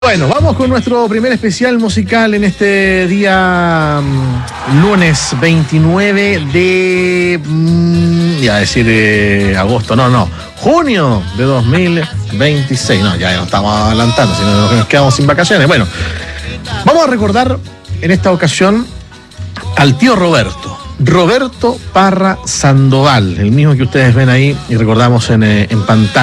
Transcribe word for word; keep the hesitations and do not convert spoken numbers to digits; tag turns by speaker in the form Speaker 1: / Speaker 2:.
Speaker 1: Bueno, vamos con nuestro primer especial musical en este día um, lunes veintinueve de, um, iba a decir eh, agosto, no, no, junio de dos mil veintiséis. No, ya nos estamos adelantando, si no nos quedamos sin vacaciones. Bueno, vamos a recordar en esta ocasión al tío Roberto, Roberto Parra Sandoval, el mismo que ustedes ven ahí y recordamos en, eh, en pantalla.